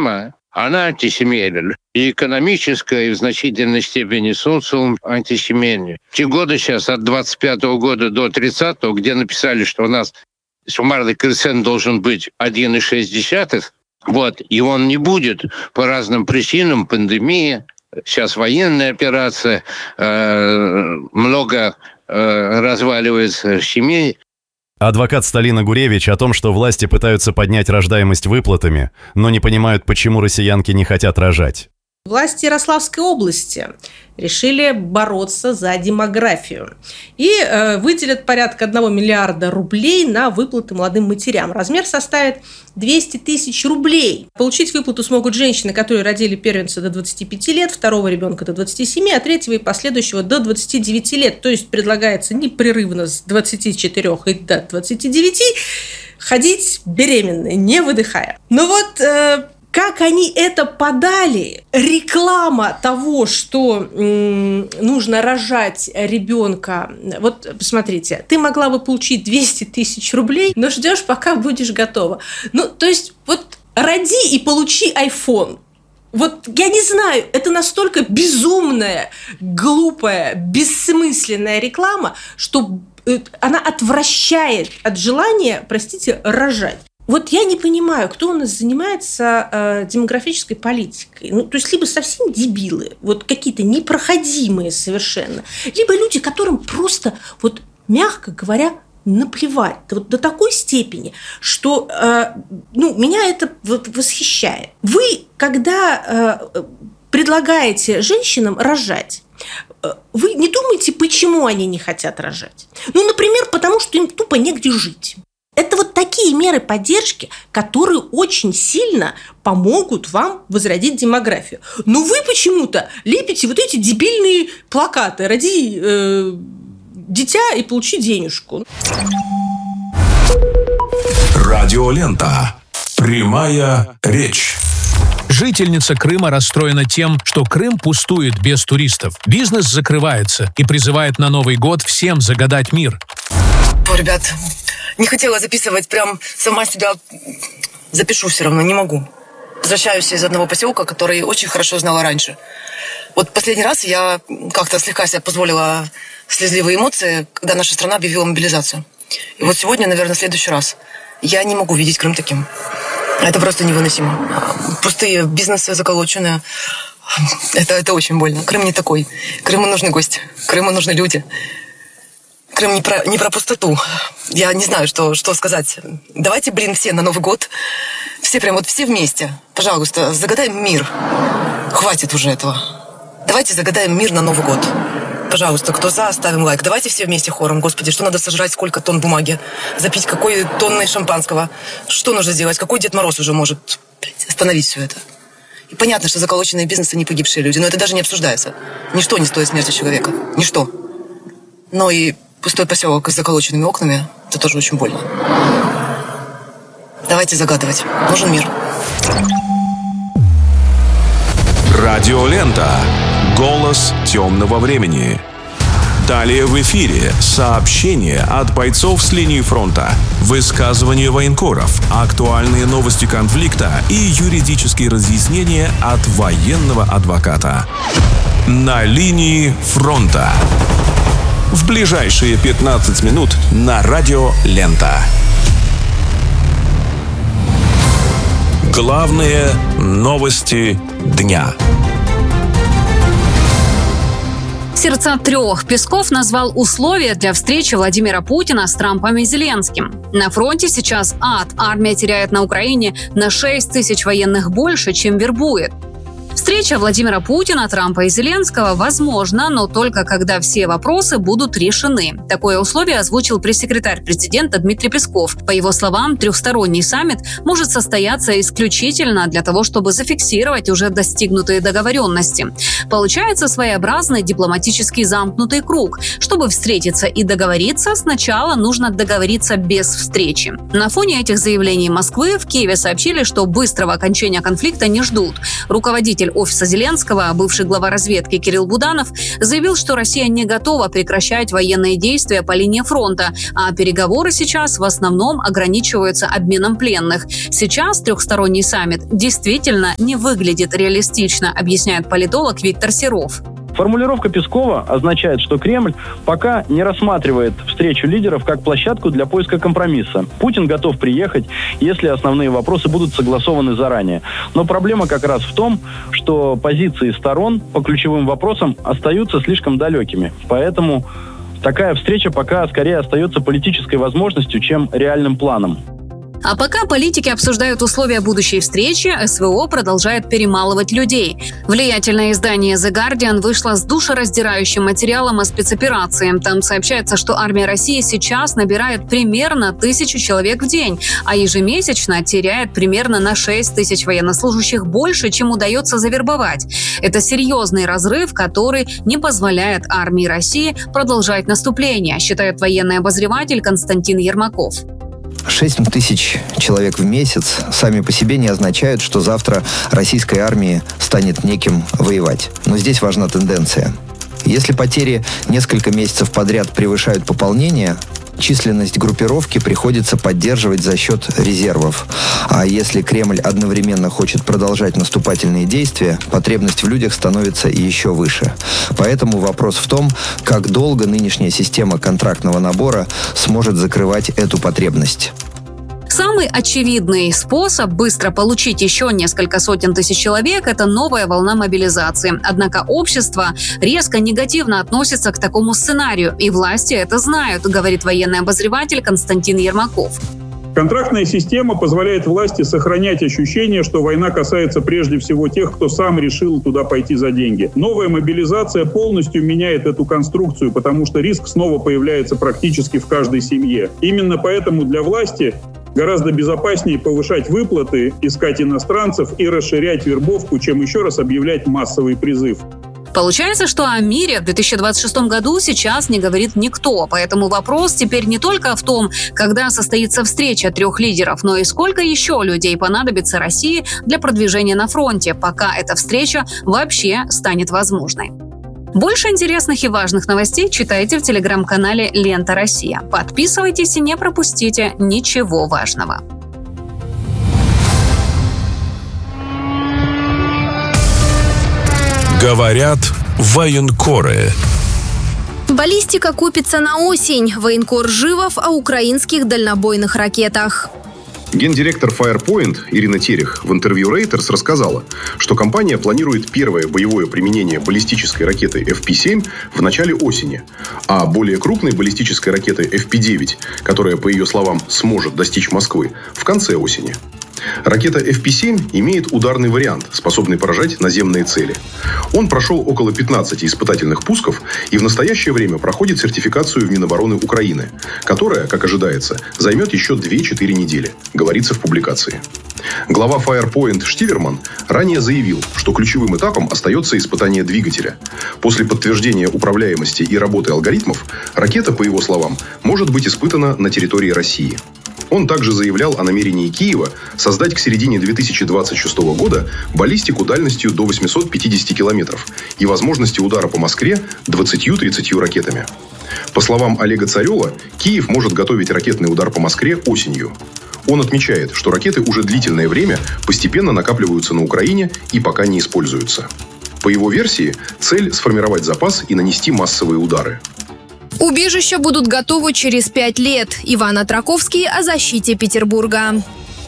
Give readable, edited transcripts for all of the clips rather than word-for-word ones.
система, она антисемейная. И экономическая, и в значительной степени социум антисемейный. Те годы сейчас, от 25-го года до 30-го, где написали, что у нас суммарный коэффициент должен быть 1,6, и он не будет по разным причинам, пандемия, сейчас военная операция, много разваливается семей. Адвокат Сталина Гуревич о том, что власти пытаются поднять рождаемость выплатами, но не понимают, почему россиянки не хотят рожать. Власти Ярославской области решили бороться за демографию и выделят порядка 1 миллиарда рублей на выплаты молодым матерям. Размер составит 200 тысяч рублей. Получить выплату смогут женщины, которые родили первенца до 25 лет, второго ребенка до 27, а третьего и последующего до 29 лет. То есть предлагается непрерывно с 24 и до 29 ходить беременной, не выдыхая. Как они это подали, реклама того, что нужно рожать ребенка. Вот посмотрите, ты могла бы получить 200 тысяч рублей, но ждешь, пока будешь готова. Роди и получи iPhone. Я не знаю, это настолько безумная, глупая, бессмысленная реклама, что она отвращает от желания, рожать. Я не понимаю, кто у нас занимается демографической политикой. Либо совсем дебилы, какие-то непроходимые совершенно, либо люди, которым просто, мягко говоря, наплевать до такой степени, что меня это восхищает. Вы, когда предлагаете женщинам рожать, вы не думаете, почему они не хотят рожать? Например, потому что им тупо негде жить. Это такие меры поддержки, которые очень сильно помогут вам возродить демографию. Но вы почему-то лепите эти дебильные плакаты «Роди дитя и получи денежку». Радиолента. Прямая речь. Жительница Крыма расстроена тем, что Крым пустует без туристов. Бизнес закрывается и призывает на Новый год всем загадать мир. Ребят, не хотела записывать, прям сама себя запишу все равно, не могу. Возвращаюсь из одного поселка, который очень хорошо знала раньше. Последний раз я как-то слегка себе позволила слезливые эмоции, когда наша страна объявила мобилизацию. И сегодня, наверное, в следующий раз. Я не могу видеть Крым таким. Это просто невыносимо. Пустые бизнесы заколоченные. Это очень больно. Крым не такой. Крыму нужны гости. Крыму нужны люди. Крым не про пустоту. Я не знаю, что сказать. Давайте, все на Новый год. Все все вместе. Пожалуйста, загадаем мир. Хватит уже этого. Давайте загадаем мир на Новый год. Пожалуйста, кто за, ставим лайк. Давайте все вместе хором. Господи, что надо сожрать, сколько тонн бумаги? Запить какой тонной шампанского? Что нужно сделать? Какой Дед Мороз уже может остановить все это? И понятно, что заколоченные бизнесы не погибшие люди, но это даже не обсуждается. Ничто не стоит смерти человека. Ничто. Но и пустой поселок с заколоченными окнами – это тоже очень больно. Давайте загадывать. Нужен мир. Радиолента. Голос темного времени. Далее в эфире сообщения от бойцов с линии фронта, высказывания военкоров, актуальные новости конфликта и юридические разъяснения от военного адвоката. На линии фронта. В ближайшие 15 минут на Радио Лента. Главные новости дня. В сердца трех Песков назвал условия для встречи Владимира Путина с Трампом и Зеленским. На фронте сейчас ад. Армия теряет на Украине на 6 тысяч военных больше, чем вербует. Встреча Владимира Путина, Трампа и Зеленского возможна, но только когда все вопросы будут решены. Такое условие озвучил пресс-секретарь президента Дмитрий Песков. По его словам, трехсторонний саммит может состояться исключительно для того, чтобы зафиксировать уже достигнутые договоренности. Получается своеобразный дипломатический замкнутый круг. Чтобы встретиться и договориться, сначала нужно договориться без встречи. На фоне этих заявлений Москвы в Киеве сообщили, что быстрого окончания конфликта не ждут. Руководитель руководитель офиса Зеленского, бывший глава разведки Кирилл Буданов, заявил, что Россия не готова прекращать военные действия по линии фронта, а переговоры сейчас в основном ограничиваются обменом пленных. Сейчас трехсторонний саммит действительно не выглядит реалистично, объясняет политолог Виктор Серов. Формулировка Пескова означает, что Кремль пока не рассматривает встречу лидеров как площадку для поиска компромисса. Путин готов приехать, если основные вопросы будут согласованы заранее. Но проблема как раз в том, что позиции сторон по ключевым вопросам остаются слишком далекими. Поэтому такая встреча пока скорее остается политической возможностью, чем реальным планом. А пока политики обсуждают условия будущей встречи, СВО продолжает перемалывать людей. Влиятельное издание The Guardian вышло с душераздирающим материалом о спецоперации. Там сообщается, что армия России сейчас набирает примерно 1000 человек в день, а ежемесячно теряет примерно на 6 тысяч военнослужащих больше, чем удается завербовать. Это серьезный разрыв, который не позволяет армии России продолжать наступление, считает военный обозреватель Константин Ермаков. 6 тысяч человек в месяц сами по себе не означают, что завтра российской армии станет неким воевать. Но здесь важна тенденция. Если потери несколько месяцев подряд превышают пополнение, численность группировки приходится поддерживать за счет резервов. А если Кремль одновременно хочет продолжать наступательные действия, потребность в людях становится еще выше. Поэтому вопрос в том, как долго нынешняя система контрактного набора сможет закрывать эту потребность. Самый очевидный способ быстро получить еще несколько сотен тысяч человек – это новая волна мобилизации. Однако общество резко негативно относится к такому сценарию, и власти это знают, говорит военный обозреватель Константин Ермаков. Контрактная система позволяет власти сохранять ощущение, что война касается прежде всего тех, кто сам решил туда пойти за деньги. Новая мобилизация полностью меняет эту конструкцию, потому что риск снова появляется практически в каждой семье. Именно поэтому для власти гораздо безопаснее повышать выплаты, искать иностранцев и расширять вербовку, чем еще раз объявлять массовый призыв. Получается, что о мире в 2026 году сейчас не говорит никто, поэтому вопрос теперь не только в том, когда состоится встреча трех лидеров, но и сколько еще людей понадобится России для продвижения на фронте, пока эта встреча вообще станет возможной. Больше интересных и важных новостей читайте в телеграм-канале «Лента Россия». Подписывайтесь и не пропустите ничего важного. Говорят военкоры. Баллистика купится на осень. Военкор Живов о украинских дальнобойных ракетах. Гендиректор Firepoint Ирина Терех в интервью Reuters рассказала, что компания планирует первое боевое применение баллистической ракеты FP-7 в начале осени, а более крупной баллистической ракеты FP-9, которая, по ее словам, сможет достичь Москвы, в конце осени. Ракета FP-7 имеет ударный вариант, способный поражать наземные цели. Он прошел около 15 испытательных пусков и в настоящее время проходит сертификацию в Минобороны Украины, которая, как ожидается, займет еще 2-4 недели, говорится в публикации. Глава Firepoint Штиверман ранее заявил, что ключевым этапом остается испытание двигателя. После подтверждения управляемости и работы алгоритмов, ракета, по его словам, может быть испытана на территории России. Он также заявлял о намерении Киева создать к середине 2026 года баллистику дальностью до 850 километров и возможности удара по Москве 20-30 ракетами. По словам Олега Царёва, Киев может готовить ракетный удар по Москве осенью. Он отмечает, что ракеты уже длительное время постепенно накапливаются на Украине и пока не используются. По его версии, цель – сформировать запас и нанести массовые удары. Убежища будут готовы через 5 лет. Иван Атраковский о защите Петербурга.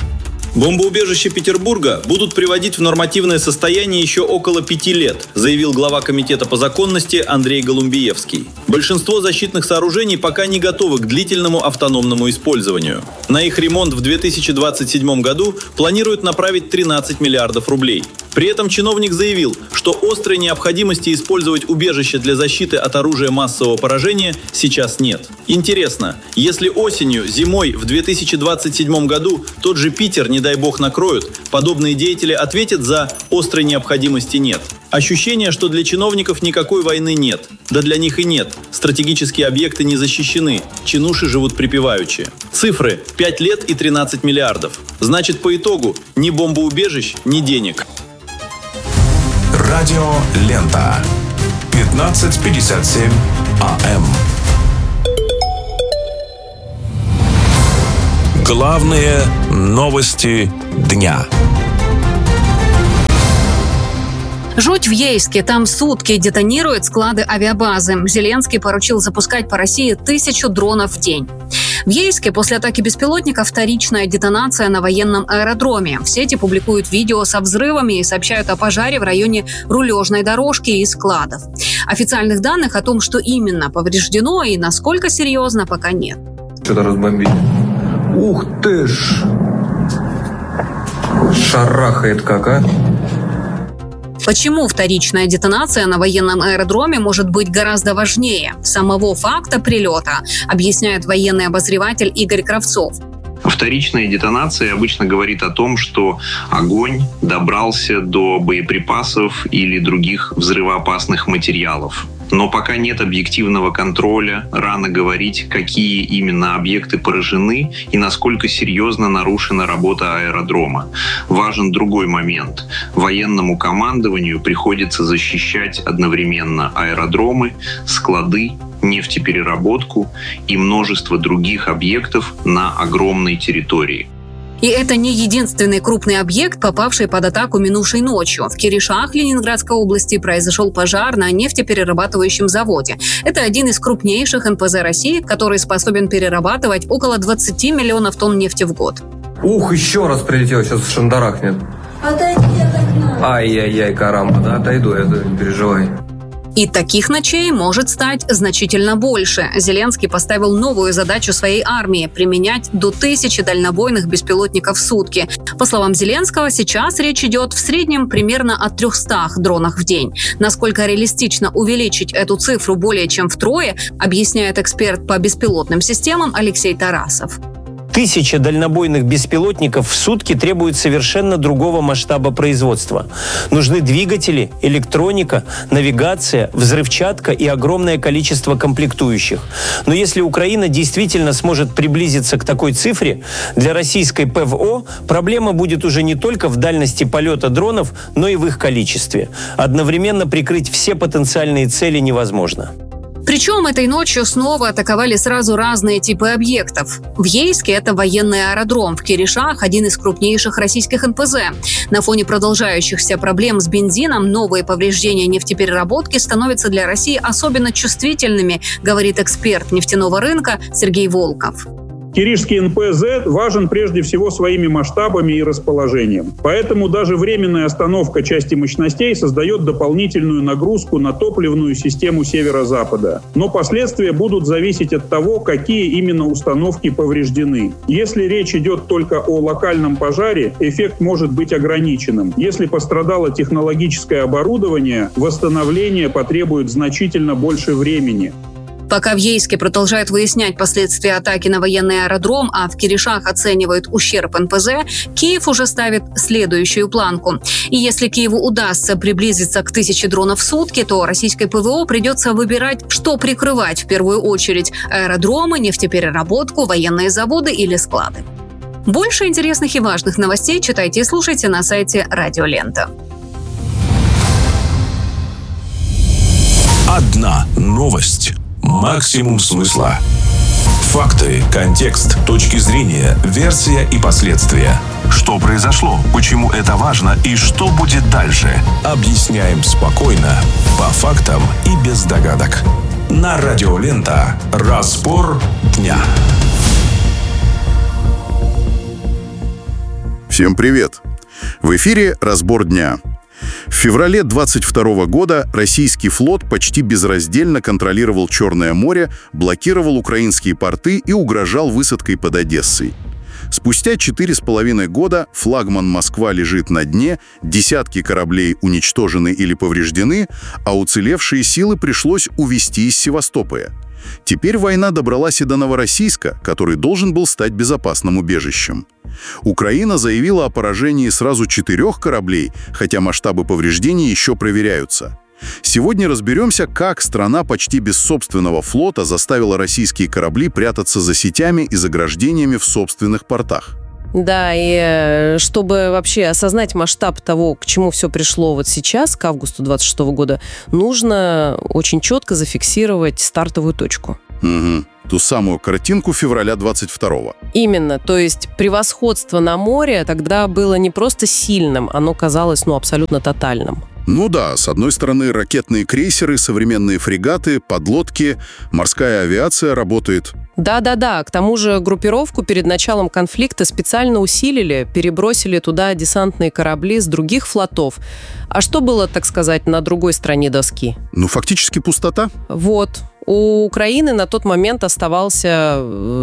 Бомбоубежища Петербурга будут приводить в нормативное состояние еще около 5 лет, заявил глава комитета по законности Андрей Голумбиевский. Большинство защитных сооружений пока не готовы к длительному автономному использованию. На их ремонт в 2027 году планируют направить 13 миллиардов рублей. При этом чиновник заявил, что острой необходимости использовать убежище для защиты от оружия массового поражения сейчас нет. Интересно, если осенью, зимой в 2027 году тот же Питер, не дай бог, накроют, подобные деятели ответят за «острой необходимости нет». Ощущение, что для чиновников никакой войны нет. Да для них и нет. Стратегические объекты не защищены. Чинуши живут припеваючи. Цифры – 5 лет и 13 миллиардов. Значит, по итогу ни бомбоубежищ, ни денег. Радио «Лента». 15:57 АМ. Главные новости дня. Жуть в Ейске. Там сутки детонируют склады авиабазы. Зеленский поручил запускать по России 1000 дронов в день. В Ейске после атаки беспилотников вторичная детонация на военном аэродроме. В сети публикуют видео со взрывами и сообщают о пожаре в районе рулежной дорожки и складов. Официальных данных о том, что именно повреждено и насколько серьезно, пока нет. Что-то разбомбили. Ух ты ж! Шарахает как, а? Почему вторичная детонация на военном аэродроме может быть гораздо важнее самого факта прилета, объясняет военный обозреватель Игорь Кравцов. Вторичная детонация обычно говорит о том, что огонь добрался до боеприпасов или других взрывоопасных материалов. Но пока нет объективного контроля, рано говорить, какие именно объекты поражены и насколько серьезно нарушена работа аэродрома. Важен другой момент. Военному командованию приходится защищать одновременно аэродромы, склады, нефтепереработку и множество других объектов на огромной территории. И это не единственный крупный объект, попавший под атаку минувшей ночью. В Киришах Ленинградской области произошел пожар на нефтеперерабатывающем заводе. Это один из крупнейших НПЗ России, который способен перерабатывать около 20 миллионов тонн нефти в год. Ух, еще раз прилетел, сейчас шандарахнет. Отойди от окна. Ай-яй-яй, карамба, да, отойду, не переживай. И таких ночей может стать значительно больше. Зеленский поставил новую задачу своей армии – применять до 1000 дальнобойных беспилотников в сутки. По словам Зеленского, сейчас речь идет в среднем примерно о 300 дронах в день. Насколько реалистично увеличить эту цифру более чем втрое, объясняет эксперт по беспилотным системам Алексей Тарасов. 1000 дальнобойных беспилотников в сутки требует совершенно другого масштаба производства. Нужны двигатели, электроника, навигация, взрывчатка и огромное количество комплектующих. Но если Украина действительно сможет приблизиться к такой цифре, для российской ПВО проблема будет уже не только в дальности полета дронов, но и в их количестве. Одновременно прикрыть все потенциальные цели невозможно. Причем этой ночью снова атаковали сразу разные типы объектов. В Ейске это военный аэродром, в Киришах – один из крупнейших российских НПЗ. На фоне продолжающихся проблем с бензином новые повреждения нефтепереработки становятся для России особенно чувствительными, говорит эксперт нефтяного рынка Сергей Волков. Киришский НПЗ важен прежде всего своими масштабами и расположением. Поэтому даже временная остановка части мощностей создает дополнительную нагрузку на топливную систему северо-запада. Но последствия будут зависеть от того, какие именно установки повреждены. Если речь идет только о локальном пожаре, эффект может быть ограниченным. Если пострадало технологическое оборудование, восстановление потребует значительно больше времени. Пока в Ейске продолжают выяснять последствия атаки на военный аэродром, а в Киришах оценивают ущерб НПЗ, Киев уже ставит следующую планку. И если Киеву удастся приблизиться к 1000 дронов в сутки, то российской ПВО придется выбирать, что прикрывать в первую очередь – аэродромы, нефтепереработку, военные заводы или склады. Больше интересных и важных новостей читайте и слушайте на сайте Радио Лента. Одна новость. Максимум смысла. Факты, контекст, точки зрения, версия и последствия. Что произошло, почему это важно и что будет дальше. Объясняем спокойно, по фактам и без догадок. На Радио Лента. Разбор дня. Всем привет! В эфире «Разбор дня». В феврале 2022 года российский флот почти безраздельно контролировал Черное море, блокировал украинские порты и угрожал высадкой под Одессой. Спустя 4,5 года флагман «Москва» лежит на дне, десятки кораблей уничтожены или повреждены, а уцелевшие силы пришлось увезти из Севастополя. Теперь война добралась и до Новороссийска, который должен был стать безопасным убежищем. Украина заявила о поражении сразу 4 кораблей, хотя масштабы повреждений еще проверяются. Сегодня разберемся, как страна почти без собственного флота заставила российские корабли прятаться за сетями и заграждениями в собственных портах. Да, и чтобы вообще осознать масштаб того, к чему все пришло вот сейчас, к августу 26 года, нужно очень четко зафиксировать стартовую точку. Угу. Ту самую картинку февраля 22-го. Именно. То есть превосходство на море тогда было не просто сильным, оно казалось, абсолютно тотальным. Ну да, с одной стороны, ракетные крейсеры, современные фрегаты, подлодки, морская авиация работает. Да. К тому же группировку перед началом конфликта специально усилили, перебросили туда десантные корабли с других флотов. А что было, так сказать, на другой стороне доски? Фактически пустота. Вот. У Украины на тот момент оставался,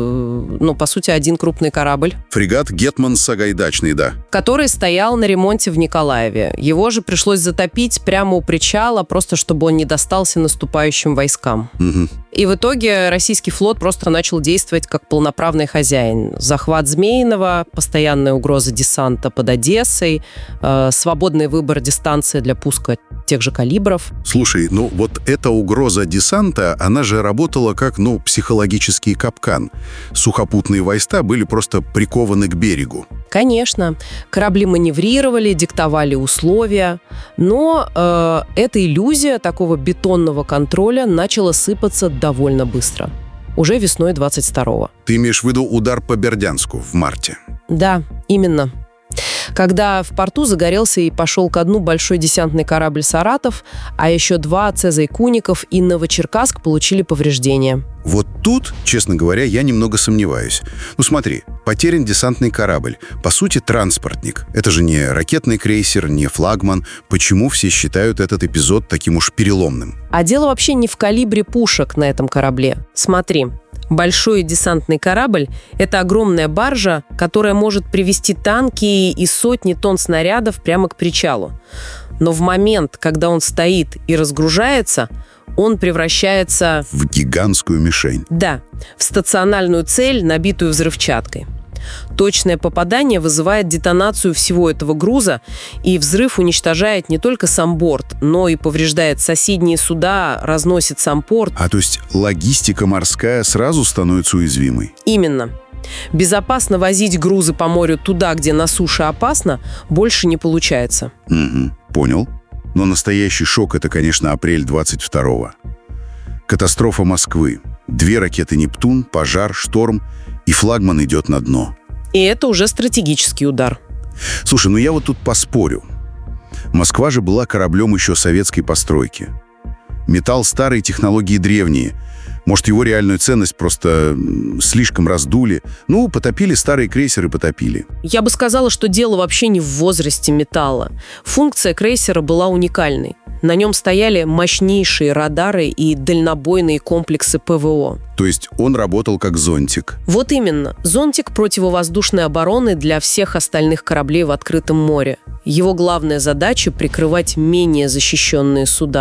по сути, один крупный корабль. Фрегат «Гетман Сагайдачный», да. Который стоял на ремонте в Николаеве. Его же пришлось затопить прямо у причала, просто чтобы он не достался наступающим войскам. Угу. И в итоге российский флот просто начал действовать как полноправный хозяин. Захват Змеиного, постоянная угроза десанта под Одессой, свободный выбор дистанции для пуска тех же калибров. Слушай, вот эта угроза десанта, она же работала как, психологический капкан. Сухопутные войска были просто прикованы к берегу. Конечно. Корабли маневрировали, диктовали условия. Но эта иллюзия такого бетонного контроля начала сыпаться довольно быстро. Уже весной 22-го. Ты имеешь в виду удар по Бердянску в марте? Да, именно. Когда в порту загорелся и пошел ко дну большой десантный корабль «Саратов», а еще 2 «Цезарь Куников» и «Новочеркасск» получили повреждения. Вот тут, честно говоря, я немного сомневаюсь. Смотри, потерян десантный корабль. По сути, транспортник. Это же не ракетный крейсер, не флагман. Почему все считают этот эпизод таким уж переломным? А дело вообще не в калибре пушек на этом корабле. Смотри. Большой десантный корабль – это огромная баржа, которая может привезти танки и сотни тонн снарядов прямо к причалу. Но в момент, когда он стоит и разгружается, он превращается в гигантскую мишень. Да, в стационарную цель, набитую взрывчаткой. Точное попадание вызывает детонацию всего этого груза, и взрыв уничтожает не только сам борт, но и повреждает соседние суда, разносит сам порт. То есть логистика морская сразу становится уязвимой? Именно. Безопасно возить грузы по морю туда, где на суше опасно, больше не получается. Угу, понял. Но настоящий шок – это, конечно, апрель 22-го. Катастрофа Москвы. 2 ракеты «Нептун», пожар, шторм, и флагман идет на дно. И это уже стратегический удар. Слушай, я вот тут поспорю. Москва же была кораблем еще советской постройки. Металл старый, технологии древние. Может, его реальную ценность просто слишком раздули. Потопили старые крейсеры, потопили. Я бы сказала, что дело вообще не в возрасте металла. Функция крейсера была уникальной. На нем стояли мощнейшие радары и дальнобойные комплексы ПВО. То есть он работал как зонтик? Вот именно. Зонтик противовоздушной обороны для всех остальных кораблей в открытом море. Его главная задача – прикрывать менее защищенные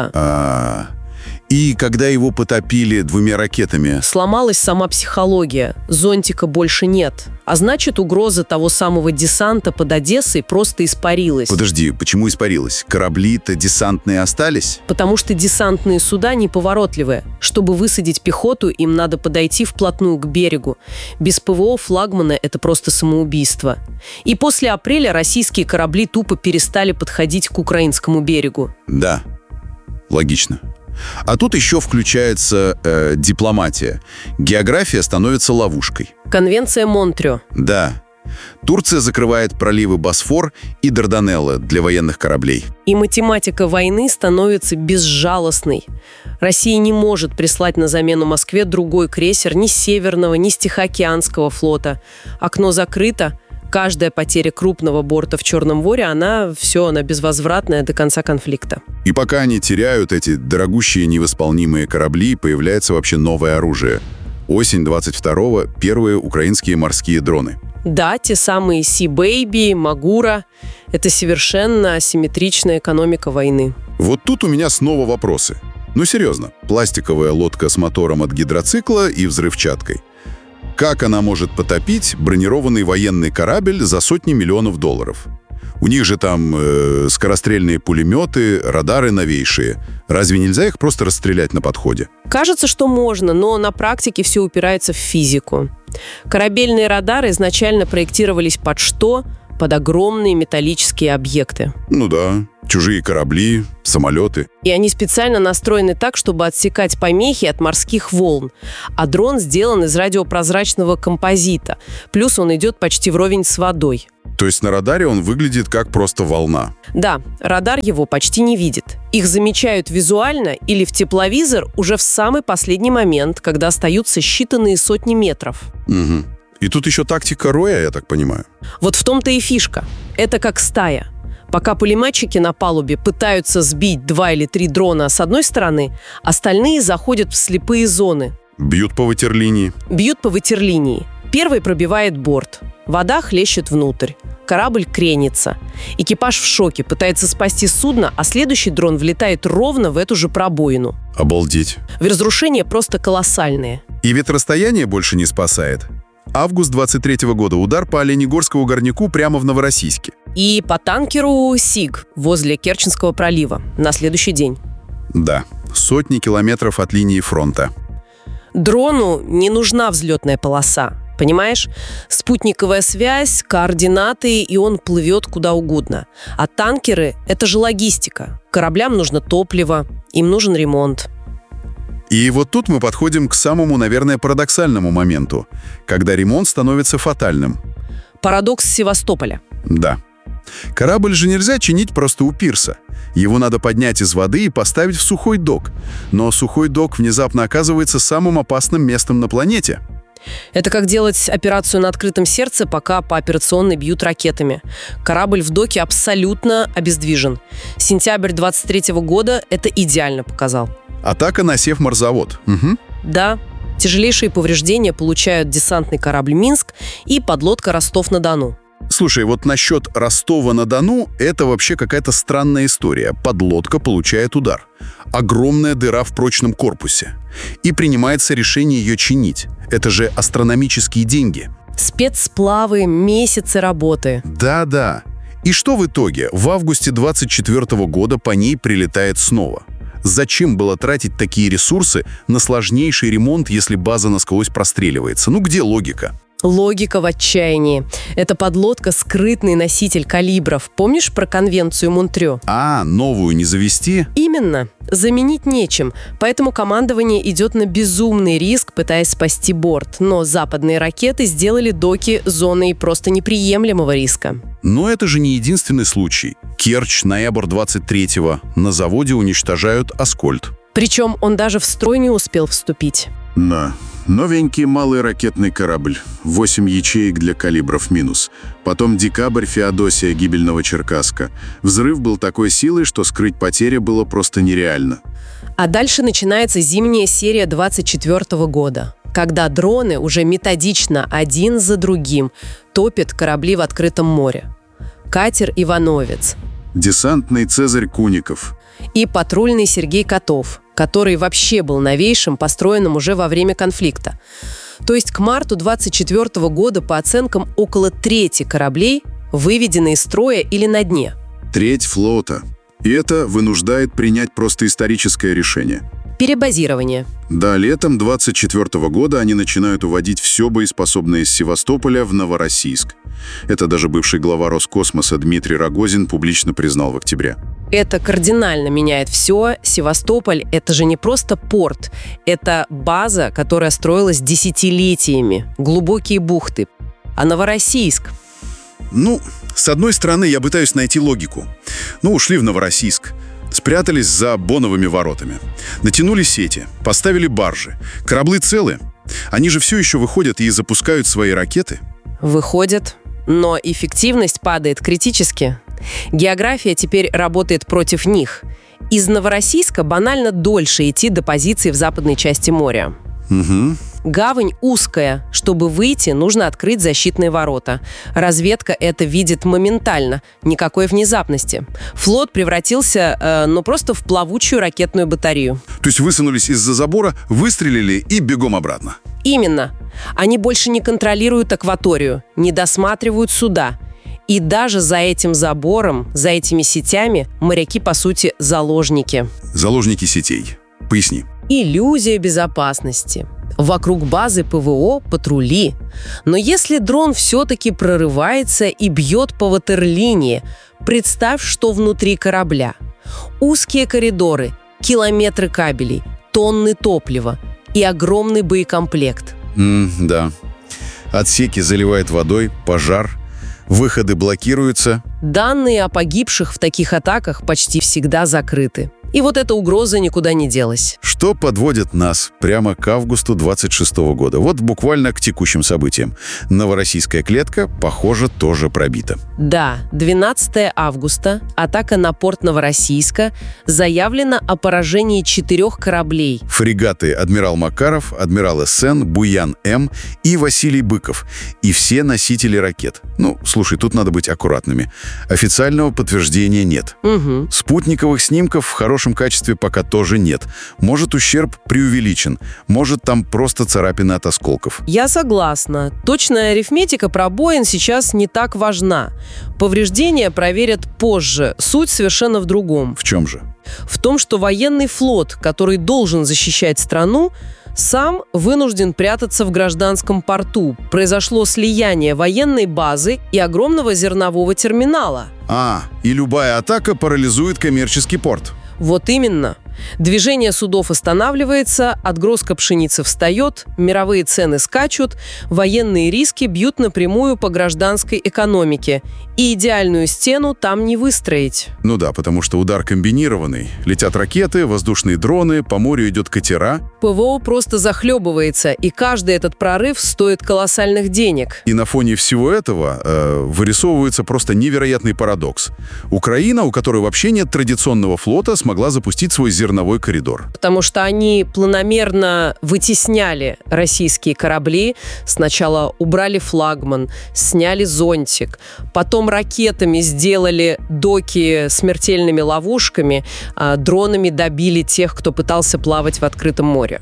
суда. И когда его потопили 2 ракетами... Сломалась сама психология. Зонтика больше нет. А значит, угроза того самого десанта под Одессой просто испарилась. Подожди, почему испарилась? Корабли-то десантные остались? Потому что десантные суда неповоротливые. Чтобы высадить пехоту, им надо подойти вплотную к берегу. Без ПВО флагмана это просто самоубийство. И после апреля российские корабли тупо перестали подходить к украинскому берегу. Да, логично. А тут еще включается дипломатия. География становится ловушкой. Конвенция Монтрё. Да. Турция закрывает проливы Босфор и Дарданеллы для военных кораблей. И математика войны становится безжалостной. Россия не может прислать на замену Москве другой крейсер ни с Северного, ни с Тихоокеанского флота. Окно закрыто. Каждая потеря крупного борта в Черном море, она безвозвратная до конца конфликта. И пока они теряют эти дорогущие невосполнимые корабли, появляется вообще новое оружие. Осень 22-го – первые украинские морские дроны. Да, те самые Sea Baby, Магура – это совершенно асимметричная экономика войны. Вот тут у меня снова вопросы. Серьезно, пластиковая лодка с мотором от гидроцикла и взрывчаткой. Как она может потопить бронированный военный корабль за сотни миллионов долларов? У них же там скорострельные пулеметы, радары новейшие. Разве нельзя их просто расстрелять на подходе? Кажется, что можно, но на практике все упирается в физику. Корабельные радары изначально проектировались под что? Под огромные металлические объекты. Ну да, чужие корабли, самолеты. И они специально настроены так, чтобы отсекать помехи от морских волн. А дрон сделан из радиопрозрачного композита. Плюс он идет почти вровень с водой. То есть на радаре он выглядит как просто волна. Да, радар его почти не видит. Их замечают визуально или в тепловизор уже в самый последний момент, когда остаются считанные сотни метров. Угу. И тут еще тактика роя, я так понимаю. Вот в том-то и фишка. Это как стая. Пока пулеметчики на палубе пытаются сбить 2 или 3 дрона с одной стороны, остальные заходят в слепые зоны. Бьют по ватерлинии. Бьют по ватерлинии. Первый пробивает борт. Вода хлещет внутрь. Корабль кренится. Экипаж в шоке, пытается спасти судно, а следующий дрон влетает ровно в эту же пробоину. Обалдеть. Разрушения просто колоссальные. И ведь расстояние больше не спасает. Август 23-го года. Удар по Оленегорскому горняку прямо в Новороссийске. И по танкеру «Сиг» возле Керченского пролива на следующий день. Да, сотни километров от линии фронта. Дрону не нужна взлетная полоса. Понимаешь? Спутниковая связь, координаты, и он плывет куда угодно. А танкеры – это же логистика. Кораблям нужно топливо, им нужен ремонт. И вот тут мы подходим к самому, наверное, парадоксальному моменту, когда ремонт становится фатальным. Парадокс Севастополя. Да. Корабль же нельзя чинить просто у пирса. Его надо поднять из воды и поставить в сухой док. Но сухой док внезапно оказывается самым опасным местом на планете. Это как делать операцию на открытом сердце, пока по операционной бьют ракетами. Корабль в доке абсолютно обездвижен. Сентябрь 23-го года это идеально показал. Атака на Севморзавод. Угу. Да. Тяжелейшие повреждения получают десантный корабль «Минск» и подлодка «Ростов-на-Дону». Слушай, вот насчет Ростова-на-Дону – это вообще какая-то странная история. Подлодка получает удар. Огромная дыра в прочном корпусе. И принимается решение ее чинить. Это же астрономические деньги. Спецсплавы, месяцы работы. Да-да. И что в итоге? В августе 24-го года по ней прилетает снова. Зачем было тратить такие ресурсы на сложнейший ремонт, если база насквозь простреливается? Ну где логика? Логика в отчаянии. Эта подлодка – скрытный носитель калибров. Помнишь про конвенцию Монтрё? А, новую не завести? Именно. Заменить нечем. Поэтому командование идет на безумный риск, пытаясь спасти борт. Но западные ракеты сделали доки зоной просто неприемлемого риска. Но это же не единственный случай. Керчь, ноябрь 23-го. На заводе уничтожают «Аскольд». Причем он даже в строй не успел вступить. Да. Новенький малый ракетный корабль. 8 ячеек для калибров минус. Потом декабрь, Феодосия гибельного Черкасска. Взрыв был такой силой, что скрыть потери было просто нереально. А дальше начинается зимняя серия 24-го года, когда дроны уже методично один за другим топят корабли в открытом море. Катер «Ивановец». Десантный «Цезарь Куников». И патрульный «Сергей Котов», который вообще был новейшим, построенным уже во время конфликта. То есть к марту 24 года, по оценкам, около трети кораблей выведены из строя или на дне. Треть флота. И это вынуждает принять просто историческое решение. Перебазирование. Да, летом 24 года они начинают уводить все боеспособное из Севастополя в Новороссийск. Это даже бывший глава Роскосмоса Дмитрий Рогозин публично признал в октябре. Это кардинально меняет все. Севастополь – это же не просто порт. Это база, которая строилась десятилетиями. Глубокие бухты. А Новороссийск? Ну, с одной стороны, я пытаюсь найти логику. Ушли в Новороссийск. Спрятались за Боновыми воротами. Натянули сети, поставили баржи. Корабли целы. Они же все еще выходят и запускают свои ракеты. Выходят, но эффективность падает критически. География теперь работает против них. Из Новороссийска банально дольше идти до позиции в западной части моря. Угу. Гавань узкая. Чтобы выйти, нужно открыть защитные ворота. Разведка это видит моментально. Никакой внезапности. Флот превратился, просто в плавучую ракетную батарею. То есть высунулись из-за забора, выстрелили и бегом обратно. Именно. Они больше не контролируют акваторию, не досматривают суда. И даже за этим забором, за этими сетями моряки, по сути, заложники. Заложники сетей. Поясни. Иллюзия безопасности. Вокруг базы ПВО патрули. Но если дрон все-таки прорывается и бьет по ватерлинии, представь, что внутри корабля. Узкие коридоры, километры кабелей, тонны топлива и огромный боекомплект. Да. Отсеки заливает водой, пожар, выходы блокируются. Данные о погибших в таких атаках почти всегда закрыты. И вот эта угроза никуда не делась. Что подводит нас прямо к августу 26 года. Вот буквально к текущим событиям. Новороссийская клетка, похоже, тоже пробита. Да, 12 августа, атака на порт Новороссийска, заявлено о поражении 4 кораблей. Фрегаты «Адмирал Макаров», «Адмирал СН», «Буян-М» и «Василий Быков». И все носители ракет. Слушай, тут надо быть аккуратными. Официального подтверждения нет. Угу. Спутниковых снимков в хорошем качестве пока тоже нет. Может, ущерб преувеличен. Может, там просто царапины от осколков. Я согласна. Точная арифметика пробоин сейчас не так важна. Повреждения проверят позже. Суть совершенно в другом. В чем же? В том, что военный флот, который должен защищать страну, сам вынужден прятаться в гражданском порту. Произошло слияние военной базы и огромного зернового терминала. И любая атака парализует коммерческий порт. Вот именно. Движение судов останавливается, отгрузка пшеницы встает, мировые цены скачут, военные риски бьют напрямую по гражданской экономике. И идеальную стену там не выстроить. Да, потому что удар комбинированный. Летят ракеты, воздушные дроны, по морю идет катера. ПВО просто захлебывается, и каждый этот прорыв стоит колоссальных денег. И на фоне всего этого вырисовывается просто невероятный парадокс. Украина, у которой вообще нет традиционного флота, смогла запустить свой зерновой коридор. Потому что они планомерно вытесняли российские корабли. Сначала убрали флагман, сняли зонтик, потом ракетами сделали доки смертельными ловушками, а дронами добили тех, кто пытался плавать в открытом море.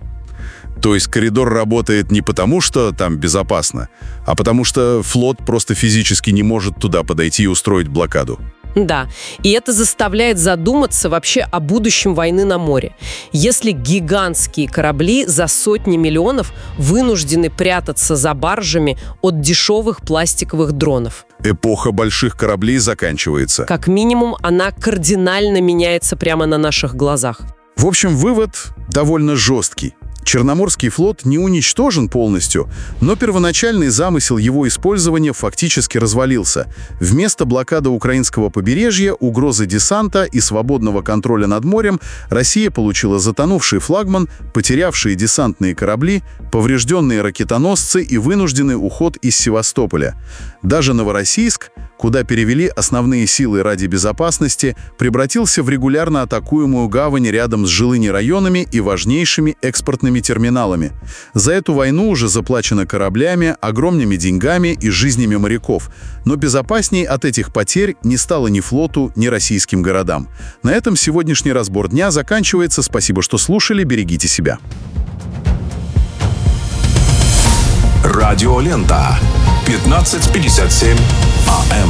То есть коридор работает не потому, что там безопасно, а потому что флот просто физически не может туда подойти и устроить блокаду. Да, и это заставляет задуматься вообще о будущем войны на море. Если гигантские корабли за сотни миллионов вынуждены прятаться за баржами от дешевых пластиковых дронов. Эпоха больших кораблей заканчивается. Как минимум, она кардинально меняется прямо на наших глазах. В общем, вывод довольно жесткий. Черноморский флот не уничтожен полностью, но первоначальный замысел его использования фактически развалился. Вместо блокады украинского побережья, угрозы десанта и свободного контроля над морем Россия получила затонувший флагман, потерявшие десантные корабли, поврежденные ракетоносцы и вынужденный уход из Севастополя. Даже Новороссийск, куда перевели основные силы ради безопасности, превратился в регулярно атакуемую гавань рядом с жилыми районами и важнейшими экспортными терминалами. За эту войну уже заплачено кораблями, огромными деньгами и жизнями моряков. Но безопасней от этих потерь не стало ни флоту, ни российским городам. На этом сегодняшний разбор дня заканчивается. Спасибо, что слушали. Берегите себя. Радиолента. 15:57 АМ.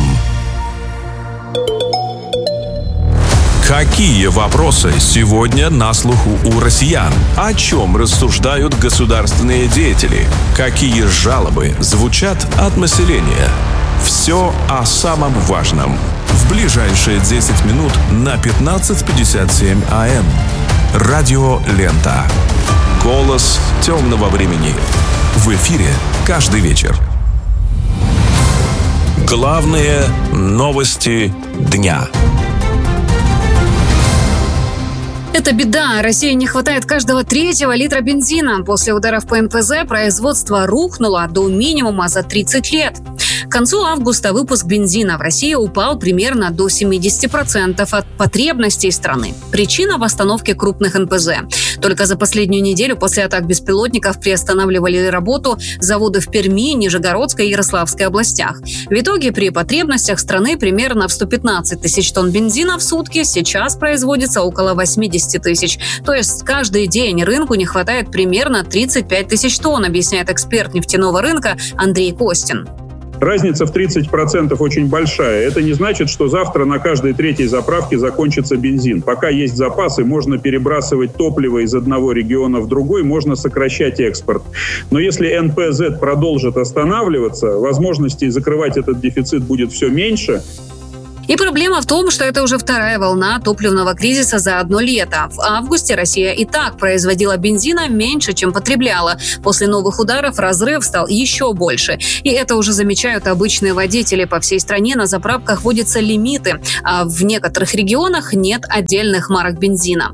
Какие вопросы сегодня на слуху у россиян? О чем рассуждают государственные деятели? Какие жалобы звучат от населения? Все о самом важном. В ближайшие 10 минут на 15:57 АМ. Радиолента. Голос темного времени. В эфире каждый вечер. Главные новости дня. Это беда. России не хватает каждого 3-го литра бензина. После ударов по НПЗ производство рухнуло до минимума за 30 лет. К концу августа выпуск бензина в России упал примерно до 70% от потребностей страны. Причина в остановке крупных НПЗ. Только за последнюю неделю после атак беспилотников приостанавливали работу заводы в Перми, Нижегородской и Ярославской областях. В итоге при потребностях страны примерно в 115 тысяч тонн бензина в сутки сейчас производится около 80 тысяч. То есть каждый день рынку не хватает примерно 35 тысяч тонн, объясняет эксперт нефтяного рынка Андрей Костин. Разница в 30% очень большая. Это не значит, что завтра на каждой третьей заправке закончится бензин. Пока есть запасы, можно перебрасывать топливо из одного региона в другой, можно сокращать экспорт. Но если НПЗ продолжит останавливаться, возможностей закрывать этот дефицит будет все меньше. И проблема в том, что это уже вторая волна топливного кризиса за одно лето. В августе Россия и так производила бензина меньше, чем потребляла. После новых ударов разрыв стал еще больше. И это уже замечают обычные водители. По всей стране на заправках вводятся лимиты, а в некоторых регионах нет отдельных марок бензина.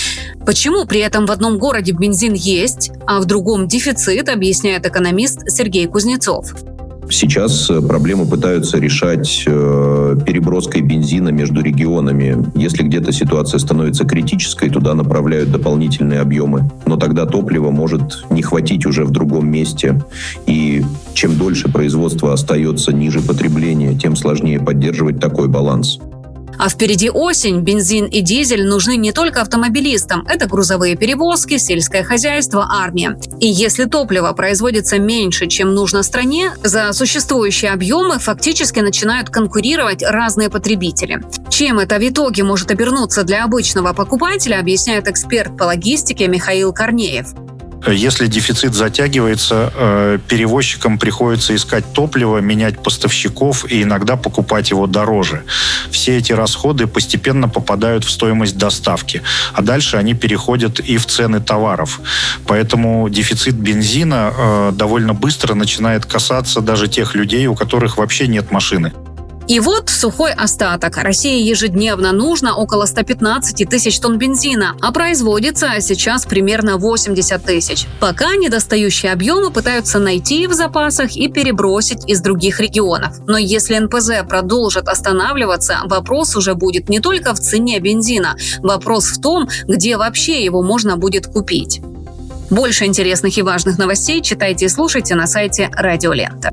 Почему при этом в одном городе бензин есть, а в другом дефицит, объясняет экономист Сергей Кузнецов. Сейчас проблему пытаются решать переброской бензина между регионами. Если где-то ситуация становится критической, туда направляют дополнительные объемы. Но тогда топлива может не хватить уже в другом месте. И чем дольше производство остается ниже потребления, тем сложнее поддерживать такой баланс. А впереди осень. Бензин и дизель нужны не только автомобилистам. Это грузовые перевозки, сельское хозяйство, армия. И если топливо производится меньше, чем нужно стране, за существующие объемы фактически начинают конкурировать разные потребители. Чем это в итоге может обернуться для обычного покупателя, объясняет эксперт по логистике Михаил Корнеев. Если дефицит затягивается, перевозчикам приходится искать топливо, менять поставщиков и иногда покупать его дороже. Все эти расходы постепенно попадают в стоимость доставки, а дальше они переходят и в цены товаров. Поэтому дефицит бензина довольно быстро начинает касаться даже тех людей, у которых вообще нет машины. И вот сухой остаток. России ежедневно нужно около 115 тысяч тонн бензина, а производится сейчас примерно 80 тысяч. Пока недостающие объемы пытаются найти в запасах и перебросить из других регионов. Но если НПЗ продолжит останавливаться, вопрос уже будет не только в цене бензина. Вопрос в том, где вообще его можно будет купить. Больше интересных и важных новостей читайте и слушайте на сайте Радио Лента.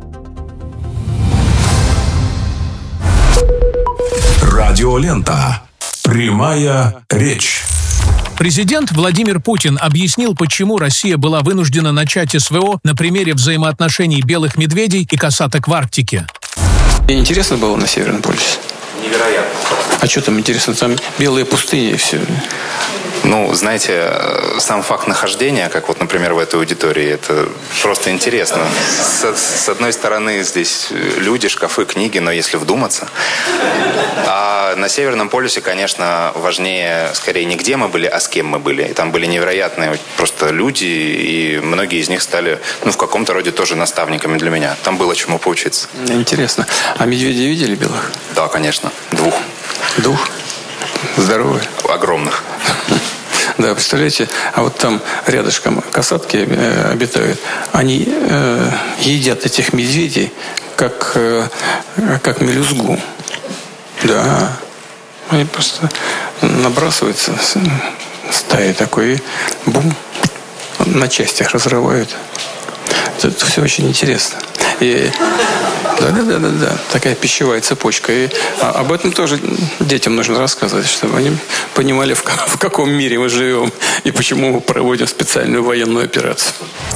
Радиолента. Прямая речь. Президент Владимир Путин объяснил, почему Россия была вынуждена начать СВО на примере взаимоотношений белых медведей и косаток в Арктике. Мне интересно было на Северном полюсе? Невероятно. А что там интересно? Там белые пустыни и все. Ну, знаете, сам факт нахождения, как вот, например, в этой аудитории, это просто интересно. С одной стороны, здесь люди, шкафы, книги, но если вдуматься. А на Северном полюсе, конечно, важнее скорее не где мы были, а с кем мы были. И там были невероятные просто люди, и многие из них стали, в каком-то роде тоже наставниками для меня. Там было чему поучиться. Интересно. А медведей видели белых? Да, конечно. 2. 2? Здоровые? Огромных. Да, представляете, а вот там рядышком касатки обитают. Они едят этих медведей, как мелюзгу. Да. Они просто набрасываются стаи такой, и бум, на частях разрывают. Это все очень интересно. И да, такая пищевая цепочка. И об этом тоже детям нужно рассказывать, чтобы они понимали, в каком мире мы живем и почему мы проводим специальную военную операцию.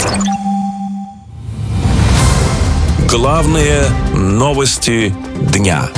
Главные новости дня.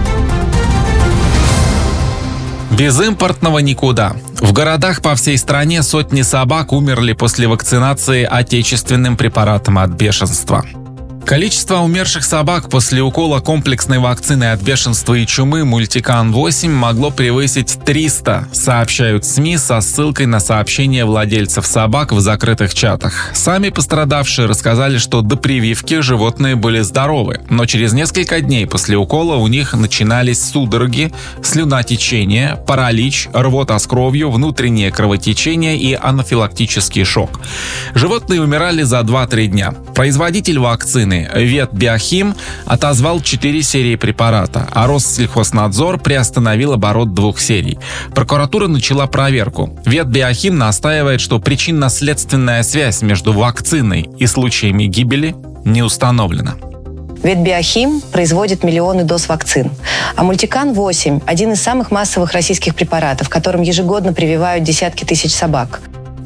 Без импортного никуда. В городах по всей стране сотни собак умерли после вакцинации отечественным препаратом от бешенства. Количество умерших собак после укола комплексной вакцины от бешенства и чумы Мультикан-8 могло превысить 300, сообщают СМИ со ссылкой на сообщения владельцев собак в закрытых чатах. Сами пострадавшие рассказали, что до прививки животные были здоровы, но через несколько дней после укола у них начинались судороги, слюнотечение, паралич, рвота с кровью, внутреннее кровотечение и анафилактический шок. Животные умирали за 2-3 дня. Производитель вакцины Ветбиохим отозвал 4 серии препарата, а Россельхознадзор приостановил оборот 2 серий. Прокуратура начала проверку. Ветбиохим настаивает, что причинно-следственная связь между вакциной и случаями гибели не установлена. Ветбиохим производит миллионы доз вакцин. А Мультикан-8 – один из самых массовых российских препаратов, которым ежегодно прививают десятки тысяч собак.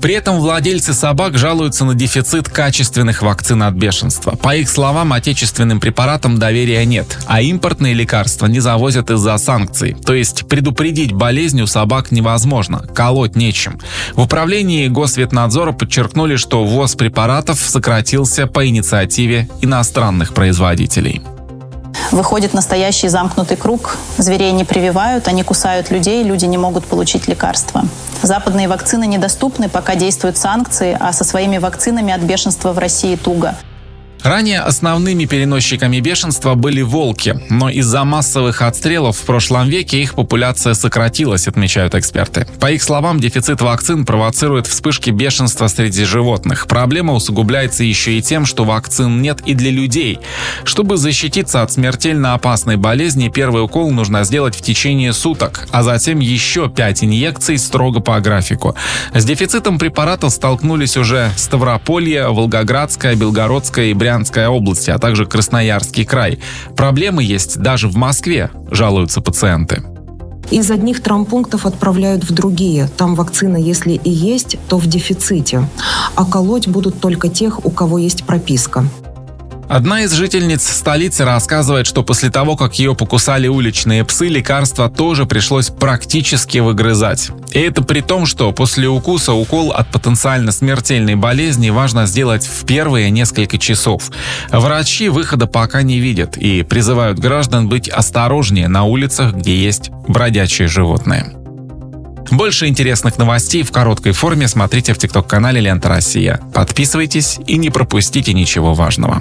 При этом владельцы собак жалуются на дефицит качественных вакцин от бешенства. По их словам, отечественным препаратам доверия нет, а импортные лекарства не завозят из-за санкций. То есть предупредить болезнь у собак невозможно, колоть нечем. В управлении Госветнадзора подчеркнули, что ввоз препаратов сократился по инициативе иностранных производителей. Выходит настоящий замкнутый круг. Зверей не прививают, они кусают людей, люди не могут получить лекарства. Западные вакцины недоступны, пока действуют санкции, а со своими вакцинами от бешенства в России туго. Ранее основными переносчиками бешенства были волки, но из-за массовых отстрелов в прошлом веке их популяция сократилась, отмечают эксперты. По их словам, дефицит вакцин провоцирует вспышки бешенства среди животных. Проблема усугубляется еще и тем, что вакцин нет и для людей. Чтобы защититься от смертельно опасной болезни, первый укол нужно сделать в течение суток, а затем еще 5 инъекций строго по графику. С дефицитом препаратов столкнулись уже Ставрополье, Волгоградская, Белгородская и Брянская области, а также Красноярский край. Проблемы есть даже в Москве, жалуются пациенты. Из одних травмпунктов отправляют в другие. Там вакцина, если и есть, то в дефиците. А колоть будут только тех, у кого есть прописка. Одна из жительниц столицы рассказывает, что после того, как ее покусали уличные псы, лекарства тоже пришлось практически выгрызать. И это при том, что после укуса укол от потенциально смертельной болезни важно сделать в первые несколько часов. Врачи выхода пока не видят и призывают граждан быть осторожнее на улицах, где есть бродячие животные. Больше интересных новостей в короткой форме смотрите в ТикТок-канале «Лента Россия». Подписывайтесь и не пропустите ничего важного.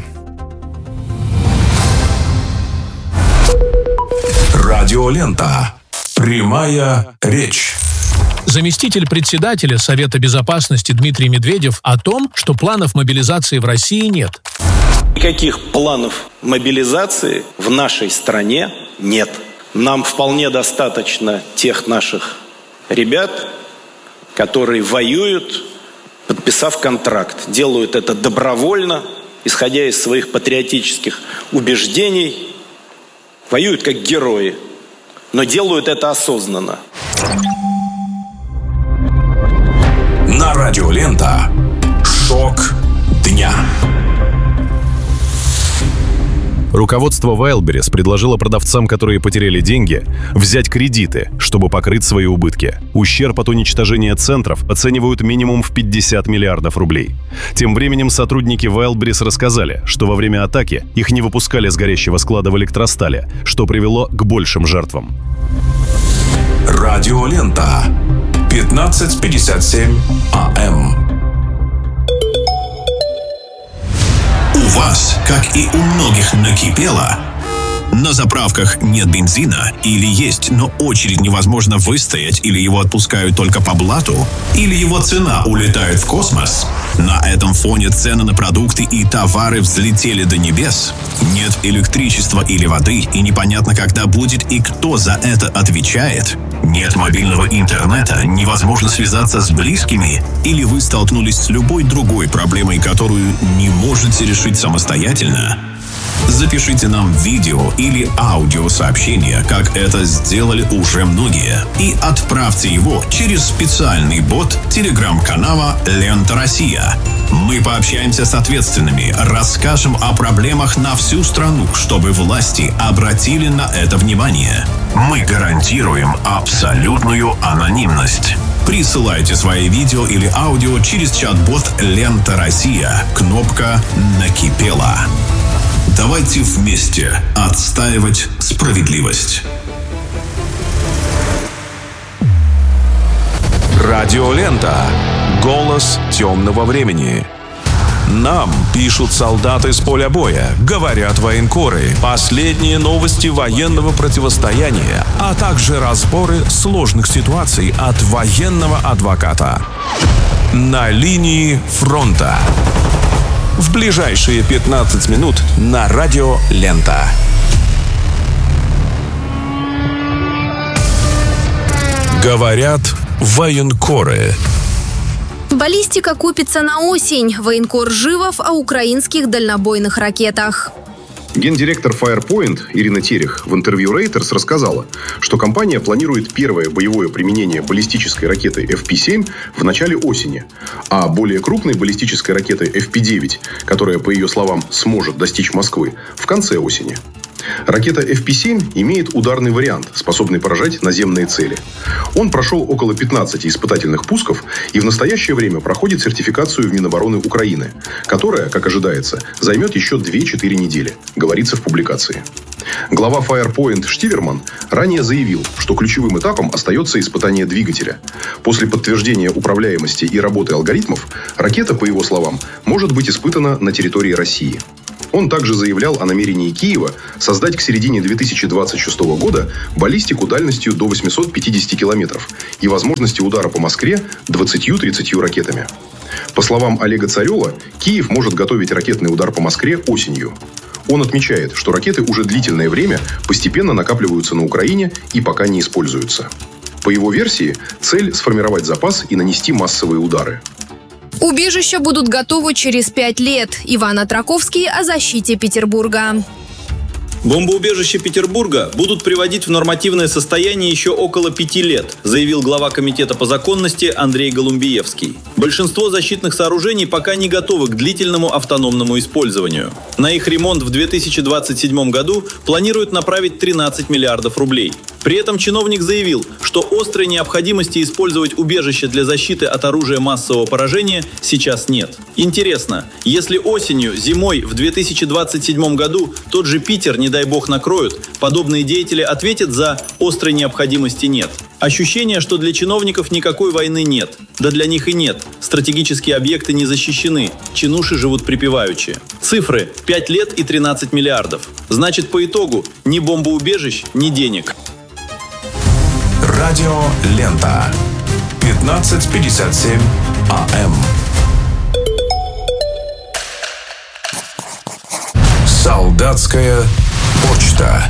Радиолента. Прямая речь. Заместитель председателя Совета безопасности Дмитрий Медведев о том, что планов мобилизации в России нет. Никаких планов мобилизации в нашей стране нет. Нам вполне достаточно тех наших ребят, которые воюют, подписав контракт. Делают это добровольно, исходя из своих патриотических убеждений. Воюют как герои, но делают это осознанно. На Радиолента. Шок дня. Руководство Wildberries предложило продавцам, которые потеряли деньги, взять кредиты, чтобы покрыть свои убытки. Ущерб от уничтожения центров оценивают минимум в 50 миллиардов рублей. Тем временем сотрудники Wildberries рассказали, что во время атаки их не выпускали с горящего склада в Электростале, что привело к большим жертвам. Радиолента. 15:57 АМ. У вас, как и у многих, накипело? На заправках нет бензина или есть, но очередь невозможно выстоять, или его отпускают только по блату, или его цена улетает в космос. На этом фоне цены на продукты и товары взлетели до небес. Нет электричества или воды, и непонятно, когда будет и кто за это отвечает. Нет мобильного интернета, невозможно связаться с близкими, или вы столкнулись с любой другой проблемой, которую не можете решить самостоятельно. Запишите нам видео или аудиосообщение, как это сделали уже многие, и отправьте его через специальный бот телеграм-канала «Лента Россия». Мы пообщаемся с ответственными, расскажем о проблемах на всю страну, чтобы власти обратили на это внимание. Мы гарантируем абсолютную анонимность. Присылайте свои видео или аудио через чат-бот «Лента Россия». Кнопка «Накипело». Давайте вместе отстаивать справедливость. Радиолента. Голос темного времени. Нам пишут солдаты с поля боя, говорят военкоры, последние новости военного противостояния, а также разборы сложных ситуаций от военного адвоката. На линии фронта. В ближайшие 15 минут на Радио Лента. Говорят военкоры. Баллистика купится на осень. Военкор Живов о украинских дальнобойных ракетах. Гендиректор Firepoint Ирина Терех в интервью Reuters рассказала, что компания планирует первое боевое применение баллистической ракеты FP-7 в начале осени, а более крупной баллистической ракеты FP-9, которая, по ее словам, сможет достичь Москвы, в конце осени. Ракета FP-7 имеет ударный вариант, способный поражать наземные цели. Он прошел около 15 испытательных пусков и в настоящее время проходит сертификацию в Минобороны Украины, которая, как ожидается, займет еще 2-4 недели, говорится в публикации. Глава Firepoint Штиверман ранее заявил, что ключевым этапом остается испытание двигателя. После подтверждения управляемости и работы алгоритмов, ракета, по его словам, может быть испытана на территории России. Он также заявлял о намерении Киева создать к середине 2026 года баллистику дальностью до 850 километров и возможности удара по Москве 20-30 ракетами. По словам Олега Царева, Киев может готовить ракетный удар по Москве осенью. Он отмечает, что ракеты уже длительное время постепенно накапливаются на Украине и пока не используются. По его версии, цель – сформировать запас и нанести массовые удары. Убежища будут готовы через 5 лет. Иван Атраковский о защите Петербурга. Бомбоубежища Петербурга будут приводить в нормативное состояние еще около 5 лет, заявил глава Комитета по законности Андрей Голумбиевский. Большинство защитных сооружений пока не готовы к длительному автономному использованию. На их ремонт в 2027 году планируют направить 13 миллиардов рублей. При этом чиновник заявил, что острой необходимости использовать убежище для защиты от оружия массового поражения сейчас нет. Интересно, если осенью, зимой в 2027 году тот же Питер, не дай бог, накроют, подобные деятели ответят за «острой необходимости нет». Ощущение, что для чиновников никакой войны нет. Да для них и нет. Стратегические объекты не защищены. Чинуши живут припеваючи. Цифры – 5 лет и 13 миллиардов. Значит, по итогу ни бомбоубежищ, ни денег. Радио Лента. 15:57 АМ. Солдатская почта.